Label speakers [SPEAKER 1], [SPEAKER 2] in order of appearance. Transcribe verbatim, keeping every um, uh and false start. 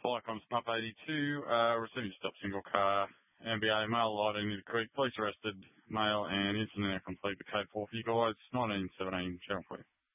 [SPEAKER 1] Icon Snup eighty-two, uh, receiving stop single car, M B A, male light into the creek, police arrested, male and incident now complete, the code four for you guys, nineteen seventeen, Channel four.